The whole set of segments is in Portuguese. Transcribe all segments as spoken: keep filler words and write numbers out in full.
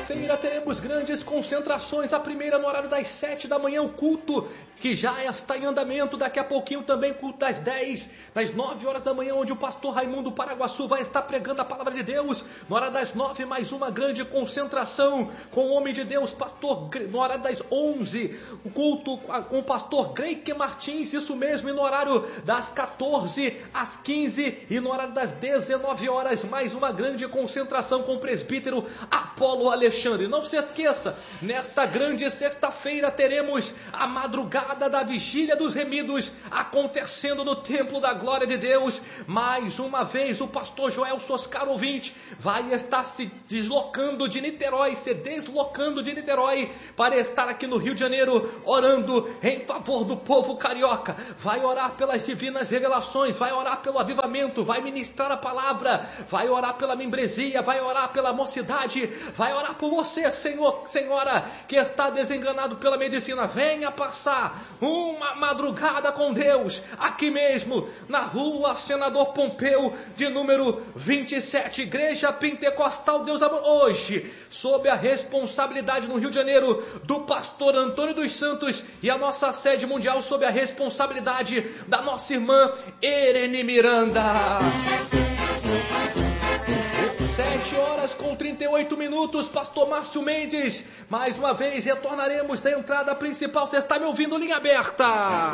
sexta-feira teremos grandes concentrações. A primeira no horário das sete da manhã, o culto que já está em andamento. Daqui a pouquinho também culto das dez, das nove horas da manhã, onde o pastor Raimundo Paraguaçu vai estar pregando a palavra de Deus. Na hora das nove, mais uma grande concentração com o homem de Deus, pastor. Na hora das onze, o culto com o pastor Greike Martins, isso mesmo. E no horário das quatorze às quinze e no horário das dezenove horas, mais uma grande concentração com o presbítero Apolo Alexandre. Não se esqueça, nesta grande sexta-feira teremos a madrugada da vigília dos remidos acontecendo no templo da glória de Deus. Mais uma vez o pastor Joel Soscar, ouvinte, vai estar se deslocando de Niterói, se deslocando de Niterói para estar aqui no Rio de Janeiro, orando em favor do povo carioca. Vai orar pelas divinas revelações, vai orar pelo avivamento, vai ministrar a palavra, vai orar pela membresia, vai orar pela mocidade, vai orar por você, senhor, senhora, que está desenganado pela medicina. Venha passar uma madrugada com Deus, aqui mesmo, na rua Senador Pompeu, de número vinte e sete, Igreja Pentecostal Deus Amor, hoje, sob a responsabilidade no Rio de Janeiro, do pastor Antônio dos Santos, e a nossa sede mundial sob a responsabilidade da nossa irmã Irene Miranda. sete horas com trinta e oito minutos, pastor Márcio Mendes. Mais uma vez retornaremos da entrada principal. Você está me ouvindo? Linha aberta.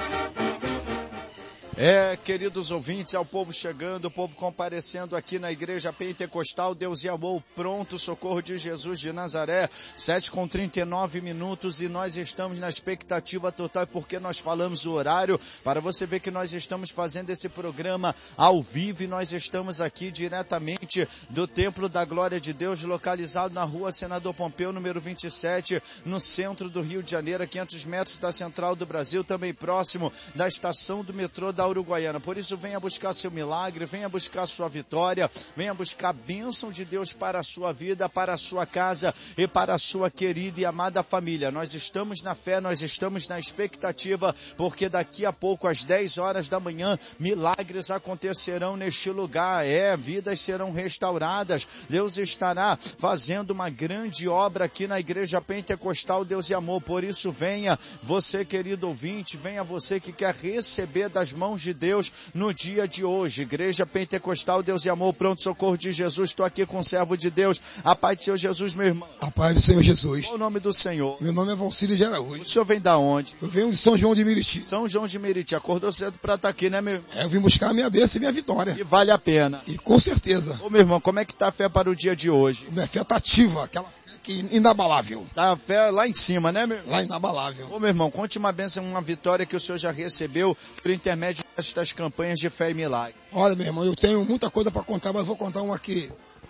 É, queridos ouvintes, é o povo chegando, o povo comparecendo aqui na Igreja Pentecostal Deus e Amor, Pronto Socorro de Jesus de Nazaré, sete com trinta e nove minutos, e nós estamos na expectativa total, porque nós falamos o horário, para você ver que nós estamos fazendo esse programa ao vivo, e nós estamos aqui diretamente do Templo da Glória de Deus, localizado na rua Senador Pompeu, número vinte e sete, no centro do Rio de Janeiro, a quinhentos metros da Central do Brasil, também próximo da estação do metrô da Uruguaiana. Por isso, venha buscar seu milagre, venha buscar sua vitória, venha buscar a bênção de Deus para a sua vida, para a sua casa e para a sua querida e amada família. Nós estamos na fé, nós estamos na expectativa, porque daqui a pouco, às dez horas da manhã, milagres acontecerão neste lugar. É, vidas serão restauradas. Deus estará fazendo uma grande obra aqui na Igreja Pentecostal Deus e Amor. Por isso, venha você, querido ouvinte, venha você que quer receber das mãos de Deus no dia de hoje. Igreja Pentecostal Deus e Amor, Pronto Socorro de Jesus. Estou aqui com o servo de Deus. A paz do Senhor Jesus, meu irmão. A paz do Senhor Jesus. Qual o nome do Senhor? Meu nome é Valcílio de Araújo. O senhor vem da onde? Eu venho de São João de Meriti. São João de Meriti. Acordou cedo para estar aqui, né, meu irmão? É, eu vim buscar a minha bênção e minha vitória. E vale a pena. E com certeza. Ô, meu irmão, como é que tá a fé para o dia de hoje? Minha fé tá ativa, aquela fé que inabalável. Tá a fé lá em cima, né, meu irmão? Lá inabalável. Ô, meu irmão, conte uma bênção, uma vitória que o senhor já recebeu por intermédio destas campanhas de fé e milagre. Olha, meu irmão, eu tenho muita coisa para contar, mas vou contar uma aqui.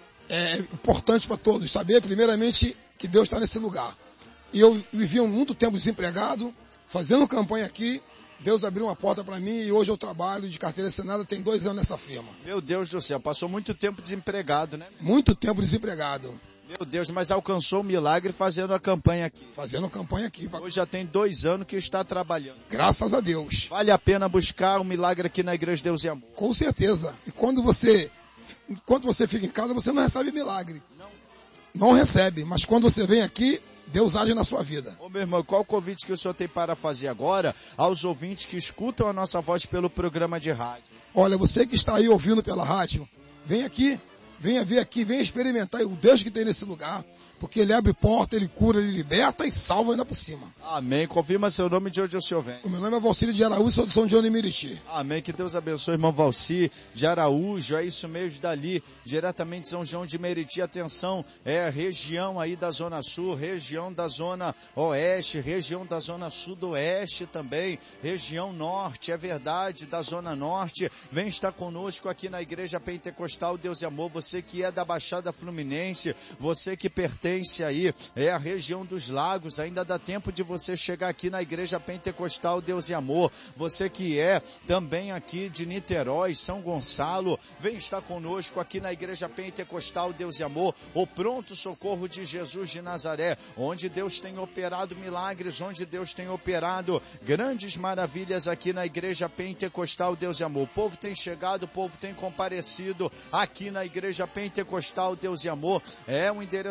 É importante para todos saber, primeiramente, que Deus está nesse lugar. E eu vivi muito tempo desempregado, fazendo campanha aqui. Deus abriu uma porta para mim e hoje eu trabalho de carteira assinada, tem dois anos nessa firma. Meu Deus do céu, passou muito tempo desempregado, né? Muito tempo desempregado. Meu Deus, mas alcançou o milagre fazendo a campanha aqui. Fazendo a campanha aqui. Hoje já tem dois anos que está trabalhando. Graças a Deus. Vale a pena buscar um milagre aqui na Igreja Deus e Amor. Com certeza. E quando você, enquanto você fica em casa, você não recebe milagre. Não. Não recebe, mas quando você vem aqui, Deus age na sua vida. Ô, meu irmão, qual o convite que o senhor tem para fazer agora aos ouvintes que escutam a nossa voz pelo programa de rádio? Olha, você que está aí ouvindo pela rádio, vem aqui, venha ver aqui, venha experimentar o Deus que tem nesse lugar, porque Ele abre porta, Ele cura, Ele liberta e salva ainda por cima. Amém. Confirma seu nome de onde o senhor vem. O meu nome é Valcílio de Araújo, sou de São João de Meriti. Amém. Que Deus abençoe, irmão Valci de Araújo. É isso mesmo, dali, diretamente de São João de Meriti. Atenção, é a região aí da Zona Sul, região da Zona Oeste, região da Zona Sudoeste também, região Norte, é verdade, da Zona Norte. Vem estar conosco aqui na Igreja Pentecostal Deus e Amor. Você que é da Baixada Fluminense, você que pertence aí, é a região dos lagos, ainda dá tempo de você chegar aqui na Igreja Pentecostal Deus e Amor. Você que é também aqui de Niterói, São Gonçalo, vem estar conosco aqui na Igreja Pentecostal Deus e Amor, o Pronto Socorro de Jesus de Nazaré, onde Deus tem operado milagres, onde Deus tem operado grandes maravilhas aqui na Igreja Pentecostal Deus e Amor. O povo tem chegado, o povo tem comparecido aqui na Igreja Pentecostal Deus e Amor. É o endereço da sua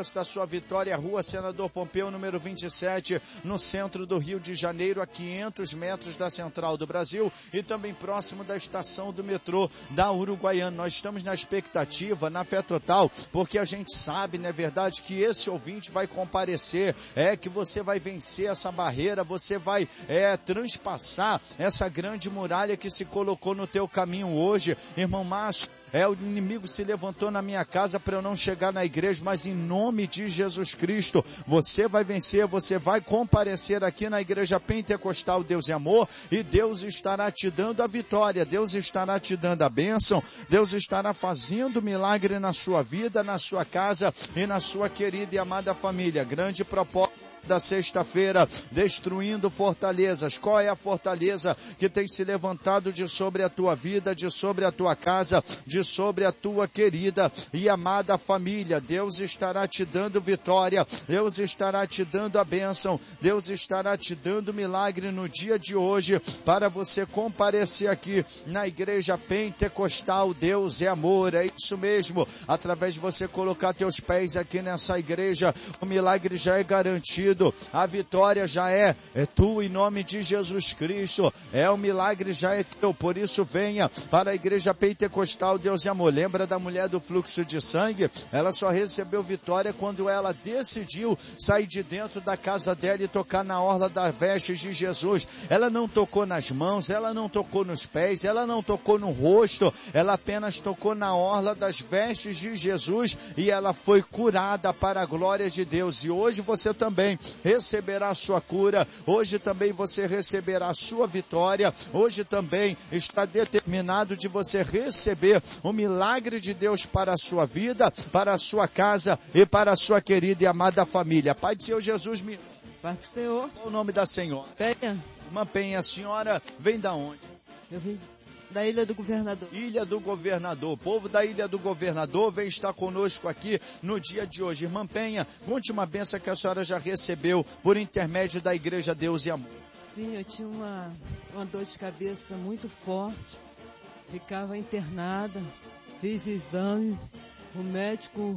Vitória, Rua Senador Pompeu, número vinte e sete, no centro do Rio de Janeiro, a quinhentos metros da Central do Brasil e também próximo da estação do metrô da Uruguaiana. Nós estamos na expectativa, na fé total, porque a gente sabe, não é verdade, que esse ouvinte vai comparecer, é que você vai vencer essa barreira, você vai é, transpassar essa grande muralha que se colocou no teu caminho hoje. Irmão Márcio, é, o inimigo se levantou na minha casa para eu não chegar na igreja, mas em nome de Jesus Cristo, você vai vencer, você vai comparecer aqui na Igreja Pentecostal Deus e Amor, e Deus estará te dando a vitória, Deus estará te dando a bênção, Deus estará fazendo milagre na sua vida, na sua casa e na sua querida e amada família. Grande propósito da sexta-feira, destruindo fortalezas. Qual é a fortaleza que tem se levantado de sobre a tua vida, de sobre a tua casa, de sobre a tua querida e amada família? Deus estará te dando vitória, Deus estará te dando a bênção, Deus estará te dando milagre no dia de hoje, para você comparecer aqui na Igreja Pentecostal Deus é Amor. É isso mesmo, através de você colocar teus pés aqui nessa igreja, o milagre já é garantido. A vitória já é, é tua em nome de Jesus Cristo, é o milagre já é teu, por isso venha para a Igreja Pentecostal Deus e Amor. Lembra da mulher do fluxo de sangue? Ela só recebeu vitória quando ela decidiu sair de dentro da casa dela e tocar na orla das vestes de Jesus. Ela não tocou nas mãos, ela não tocou nos pés, ela não tocou no rosto, ela apenas tocou na orla das vestes de Jesus e ela foi curada para a glória de Deus. E hoje você também receberá a sua cura, hoje também você receberá a sua vitória, hoje também está determinado de você receber o milagre de Deus para a sua vida, para a sua casa e para a sua querida e amada família. Pai do Senhor Jesus, me... Pai do Senhor. Qual o nome da senhora? Penha. Irmã Penha, a senhora vem da onde? Eu vim da Ilha do Governador. Ilha do Governador. O povo da Ilha do Governador vem estar conosco aqui no dia de hoje. Irmã Penha, conte uma bênção que a senhora já recebeu por intermédio da Igreja Deus e Amor. Sim, eu tinha uma, uma dor de cabeça muito forte. Ficava internada, fiz exame. O médico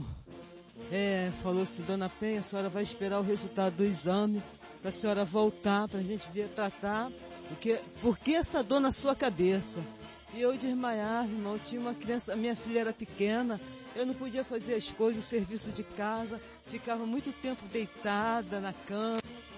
é, falou assim: Dona Penha, a senhora vai esperar o resultado do exame para a senhora voltar, para a gente vir tratar. Porque, por que essa dor na sua cabeça? E eu desmaiava, irmão, tinha uma criança, minha filha era pequena, eu não podia fazer as coisas, o serviço de casa, ficava muito tempo deitada na cama,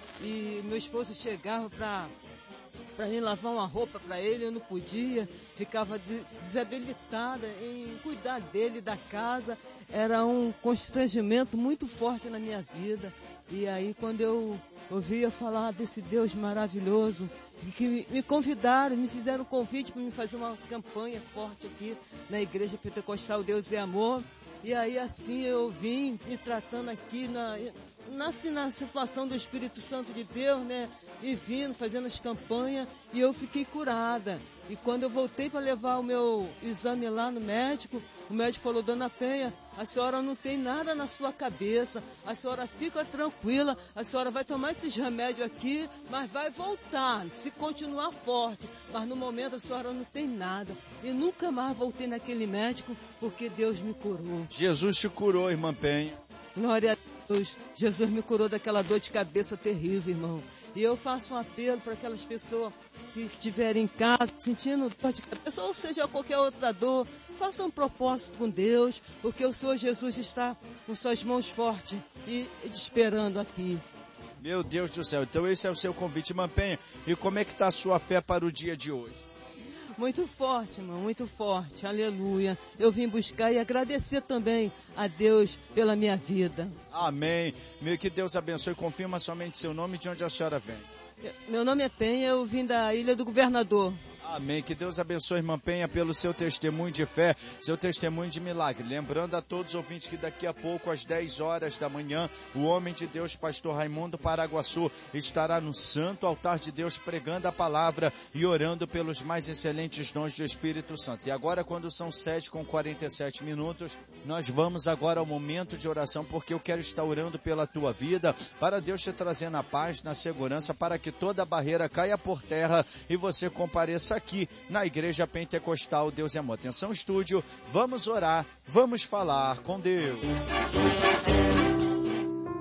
e meu esposo chegava para para mim lavar uma roupa para ele, eu não podia, ficava desabilitada em cuidar dele, da casa, era um constrangimento muito forte na minha vida. E aí quando eu ouvia falar desse Deus maravilhoso, que me convidaram, me fizeram um convite para me fazer uma campanha forte aqui na Igreja Pentecostal Deus é Amor. E aí assim eu vim me tratando aqui na, na, na situação do Espírito Santo de Deus, né? E vindo, fazendo as campanhas, e eu fiquei curada. E quando eu voltei para levar o meu exame lá no médico, o médico falou: Dona Penha, a senhora não tem nada na sua cabeça, a senhora fica tranquila, a senhora vai tomar esses remédios aqui, mas vai voltar, se continuar forte, mas no momento a senhora não tem nada. E nunca mais voltei naquele médico, porque Deus me curou. Jesus te curou, irmã Penha. Glória a Deus, Jesus me curou daquela dor de cabeça terrível, irmão. E eu faço um apelo para aquelas pessoas que estiverem em casa, sentindo dor de cabeça, ou seja, qualquer outra dor, faça um propósito com Deus, porque o Senhor Jesus está com suas mãos fortes e te esperando aqui. Meu Deus do céu, então esse é o seu convite, irmã Penha. E como é que está a sua fé para o dia de hoje? Muito forte, irmão, muito forte, aleluia. Eu vim buscar e agradecer também a Deus pela minha vida. Amém. Meu, que Deus abençoe. Confirma somente seu nome e de onde a senhora vem. Meu nome é Penha, eu vim da Ilha do Governador. Amém. Que Deus abençoe, irmã Penha, pelo seu testemunho de fé, seu testemunho de milagre. Lembrando a todos os ouvintes que daqui a pouco, às dez horas da manhã, o homem de Deus, pastor Raimundo Paraguaçu, estará no santo altar de Deus pregando a palavra e orando pelos mais excelentes dons do Espírito Santo. E agora, quando são sete com quarenta e sete minutos, nós vamos agora ao momento de oração, porque eu quero estar orando pela tua vida, para Deus te trazer na paz, na segurança, para que toda barreira caia por terra e você compareça aqui na Igreja Pentecostal Deus é Amor. Atenção, estúdio, vamos orar, vamos falar com Deus.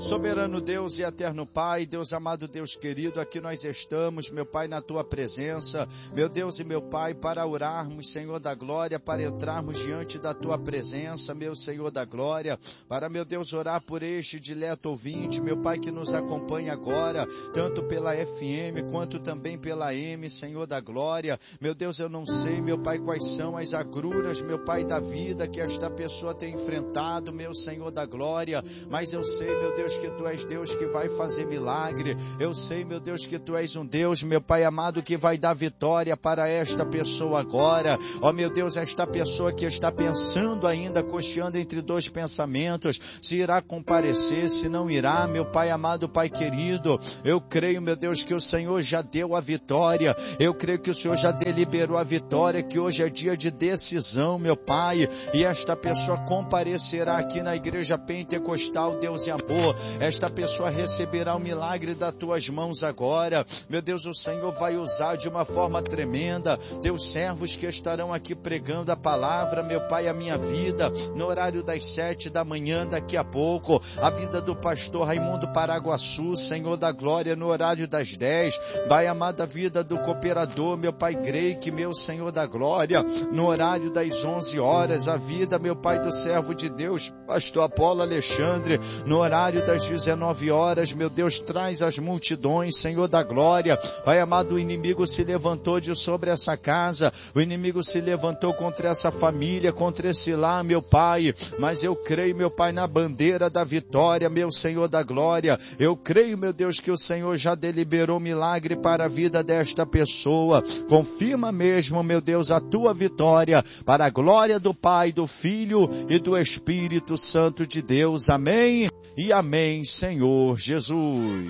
Soberano Deus e eterno Pai, Deus amado, Deus querido, aqui nós estamos, meu Pai, na Tua presença, meu Deus e meu Pai, para orarmos, Senhor da glória, para entrarmos diante da Tua presença, meu Senhor da glória, para, meu Deus, orar por este dileto ouvinte, meu Pai, que nos acompanha agora, tanto pela F M, quanto também pela M, Senhor da glória. Meu Deus, eu não sei, meu Pai, quais são as agruras, meu Pai, da vida que esta pessoa tem enfrentado, meu Senhor da glória, mas eu sei, meu Deus, que Tu és Deus que vai fazer milagre. Eu sei, meu Deus, que Tu és um Deus, meu Pai amado, que vai dar vitória para esta pessoa agora. Ó, meu Deus, esta pessoa que está pensando ainda, cocheando entre dois pensamentos, se irá comparecer, se não irá, meu Pai amado, Pai querido, eu creio, meu Deus, que o Senhor já deu a vitória. Eu creio que o Senhor já deliberou a vitória, que hoje é dia de decisão, meu Pai, e esta pessoa comparecerá aqui na Igreja Pentecostal, Deus e amor. Esta pessoa receberá o milagre das Tuas mãos agora. Meu Deus, o Senhor vai usar de uma forma tremenda Teus servos que estarão aqui pregando a palavra, meu Pai, a minha vida, no horário das sete da manhã, daqui a pouco, a vida do pastor Raimundo Paraguaçu, Senhor da glória, no horário das dez, Pai amada, vida do cooperador, meu Pai Greik, meu Senhor da glória, no horário das onze horas, a vida, meu Pai, do servo de Deus, pastor Apolo Alexandre, no horário das dezenove horas, meu Deus, traz as multidões, Senhor da glória. Pai amado, o inimigo se levantou de sobre essa casa, o inimigo se levantou contra essa família, contra esse lar, meu Pai, mas eu creio, meu Pai, na bandeira da vitória, meu Senhor da glória. Eu creio, meu Deus, que o Senhor já deliberou milagre para a vida desta pessoa. Confirma mesmo, meu Deus, a Tua vitória, para a glória do Pai, do Filho e do Espírito Santo de Deus. Amém e amém, Senhor Jesus.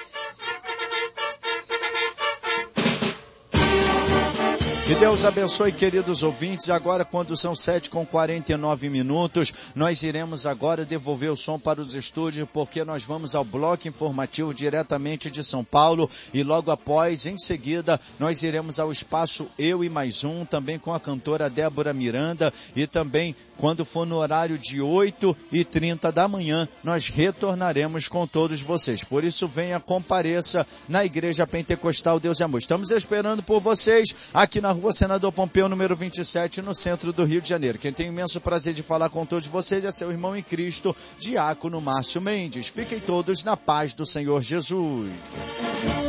Que Deus abençoe, queridos ouvintes. Agora, quando são sete com quarenta e nove minutos, nós iremos agora devolver o som para os estúdios, porque nós vamos ao bloco informativo diretamente de São Paulo, e logo após, em seguida, nós iremos ao espaço Eu e Mais Um, também com a cantora Débora Miranda, e também, quando for no horário de oito e trinta da manhã, nós retornaremos com todos vocês. Por isso, venha, compareça na Igreja Pentecostal Deus e Amor. Estamos esperando por vocês aqui na Rua Senador Pompeu, número vinte e sete, no centro do Rio de Janeiro. Quem tem o imenso prazer de falar com todos vocês é seu irmão em Cristo, Diácono Márcio Mendes. Fiquem todos na paz do Senhor Jesus.